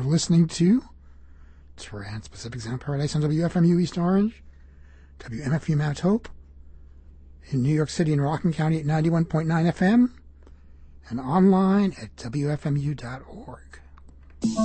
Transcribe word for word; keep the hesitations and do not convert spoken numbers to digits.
listening to Trans-Pacific Sound Paradise on W F M U East Orange, W M F U Mount Hope, in New York City and Rockland County at ninety-one point nine F M, and online at W F M U dot org.